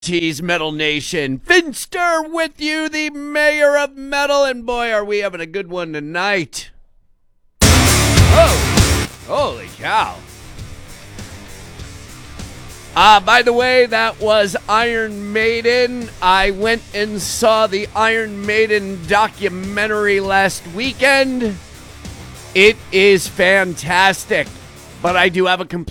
Tease Metal Nation. Finster with you, the mayor of metal, and boy, are we having a good one tonight. Oh, holy cow. By the way, that was Iron Maiden. I went and saw the Iron Maiden documentary last weekend. It is fantastic, but I do have a complaint.